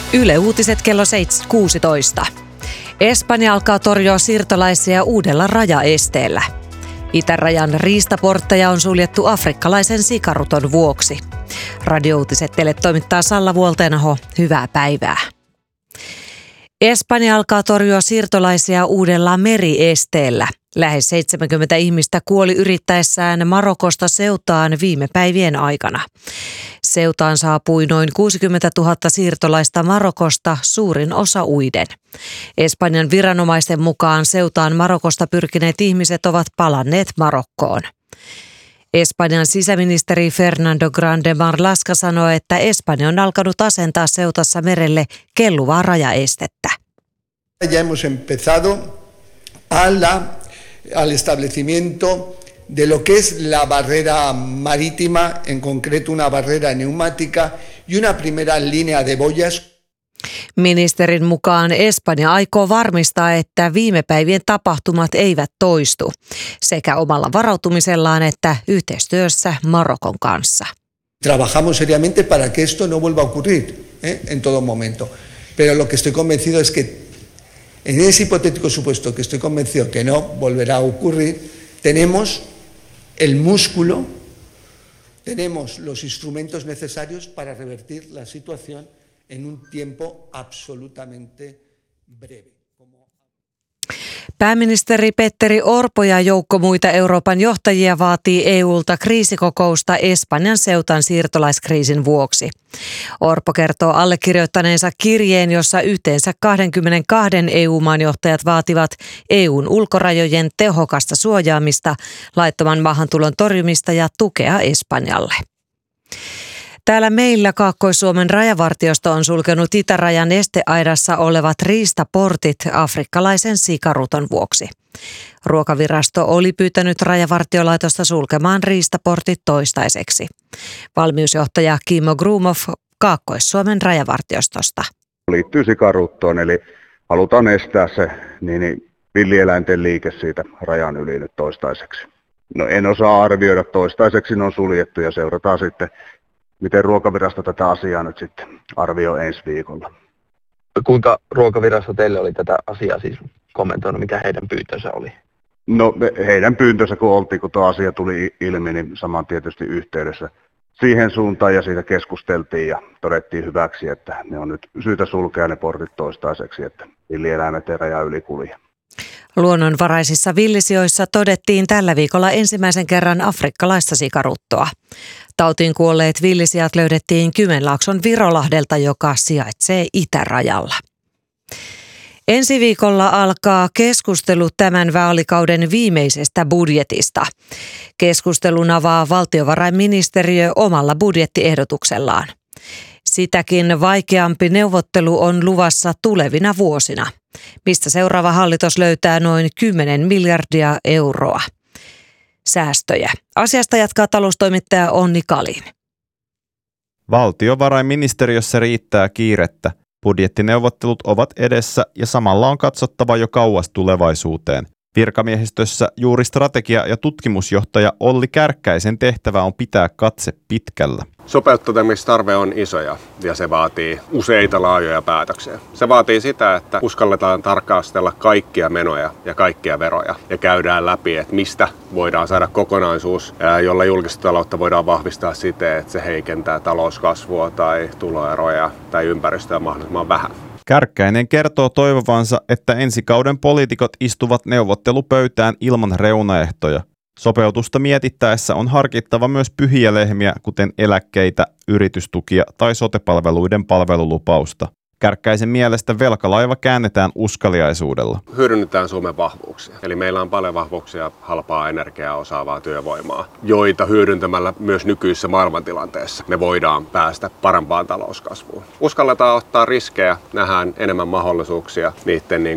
Yle Uutiset kello 16. Espanja alkaa torjua siirtolaisia uudella rajaesteellä. Itärajan riistaportteja on suljettu afrikkalaisen sikaruton vuoksi. Radio-uutiset teille toimittaa Salla Vuoltenaho. Hyvää päivää. Espanja alkaa torjua siirtolaisia uudella meriesteellä. Lähes 70 ihmistä kuoli yrittäessään Marokosta Ceutaan viime päivien aikana. Ceutaan saapui noin 60 000 siirtolaista Marokosta, suurin osa uiden. Espanjan viranomaisten mukaan Ceutaan Marokosta pyrkineet ihmiset ovat palanneet Marokkoon. Espanjan sisäministeri Fernando Grande Marlaska sanoi, että Espanja on alkanut asentaa Ceutassa merelle kelluvaa rajaestettä. Ya hemos empezado al establecimiento de lo que es la barrera marítima, en concreto una barrera neumática y una primera línea de boyas. Ministerin mukaan Espanja aikoo varmistaa, että viime päivien tapahtumat eivät toistu, sekä omalla varautumisellaan että yhteistyössä Marokon kanssa. Trabajamos seriamente para que esto no vuelva a ocurrir en todo momento, pero lo que estoy convencido es que en ese hipotético supuesto que estoy convencido que no volverá a ocurrir, tenemos el músculo, tenemos los instrumentos necesarios para revertir la situación en un tiempo absolutamente breve. Pääministeri Petteri Orpo ja joukko muita Euroopan johtajia vaatii EUlta kriisikokousta Espanjan Ceutan siirtolaiskriisin vuoksi. Orpo kertoo allekirjoittaneensa kirjeen, jossa yhteensä 22 EU-maan johtajat vaativat EUn ulkorajojen tehokasta suojaamista, laittoman maahantulon torjumista ja tukea Espanjalle. Täällä meillä Kaakkois-Suomen rajavartiosto on sulkenut itärajan esteaidassa olevat riistaportit afrikkalaisen sikaruton vuoksi. Ruokavirasto oli pyytänyt rajavartiolaitosta sulkemaan riistaportit toistaiseksi. Valmiusjohtaja Kimmo Grumov Kaakkois-Suomen rajavartiostosta. Liittyy sikaruttoon, eli halutaan estää se villieläinten liike siitä rajan yli nyt toistaiseksi. No en osaa arvioida, toistaiseksi ne on suljettu ja seurataan sitten, miten Ruokavirasto tätä asiaa nyt sitten arvioi ensi viikolla. Kuinka Ruokavirasto teille oli tätä asiaa siis kommentoinut, mikä heidän pyyntönsä oli? No heidän pyyntönsä kun tuo asia tuli ilmi, niin saman tietysti yhteydessä siihen suuntaan ja siitä keskusteltiin ja todettiin hyväksi, että ne on nyt syytä sulkea ne portit toistaiseksi, että villieläimet ei raja yli kulje. Luonnonvaraisissa villisijoissa todettiin tällä viikolla ensimmäisen kerran afrikkalaista sikaruttoa. Tautiin kuolleet villisijat löydettiin Kymenlaakson Virolahdelta, joka sijaitsee itärajalla. Ensi viikolla alkaa keskustelu tämän vaalikauden viimeisestä budjetista. Keskustelun avaa valtiovarainministeriö omalla budjettiehdotuksellaan. Sitäkin vaikeampi neuvottelu on luvassa tulevina vuosina, mistä seuraava hallitus löytää noin 10 miljardia euroa säästöjä. Asiasta jatkaa taloustoimittaja Onni Kalin. Valtiovarainministeriössä riittää kiirettä. Budjettineuvottelut ovat edessä ja samalla on katsottava jo kauas tulevaisuuteen. Virkamiehistössä juuri strategia- ja tutkimusjohtaja Olli Kärkkäisen tehtävä on pitää katse pitkällä. Sopeuttamistarve on iso ja se vaatii useita laajoja päätöksiä. Se vaatii sitä, että uskalletaan tarkastella kaikkia menoja ja kaikkia veroja ja käydään läpi, että mistä voidaan saada kokonaisuus, jolla julkista taloutta voidaan vahvistaa siten, että se heikentää talouskasvua tai tuloeroja tai ympäristöä mahdollisimman vähän. Kärkkäinen kertoo toivovansa, että ensi kauden poliitikot istuvat neuvottelupöytään ilman reunaehtoja. Sopeutusta mietittäessä on harkittava myös pyhiä lehmiä, kuten eläkkeitä, yritystukia tai sote-palveluiden palvelulupausta. Kärkkäisen mielestä velkalaiva käännetään uskaliaisuudella. Hyödynnetään Suomen vahvuuksia. Eli meillä on paljon vahvuuksia, halpaa energiaa, osaavaa työvoimaa, joita hyödyntämällä myös nykyisessä maailmantilanteessa me voidaan päästä parempaan talouskasvuun. Uskalletaan ottaa riskejä, nähdään enemmän mahdollisuuksia niiden